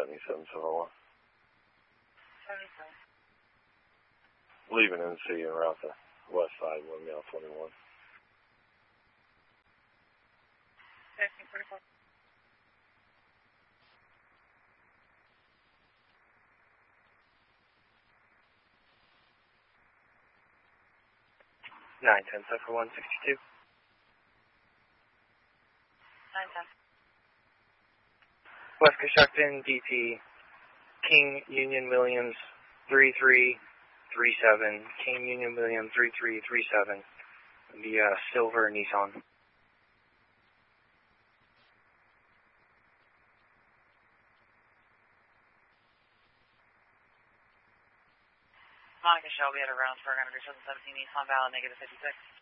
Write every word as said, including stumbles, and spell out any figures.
seventy-seven Savannah. seventy-seven. Leaving N C en route to west side, one mile twenty-one. fifteen forty-four. nine ten, Cipher one sixty-two. nine ten. West Coshocton, D P, King Union Williams, three three three seven. King Union Williams, three three three seven. The uh, silver Nissan. Monica Shelby at around for one hundred seven seventeen East on Valley, negative fifty-six.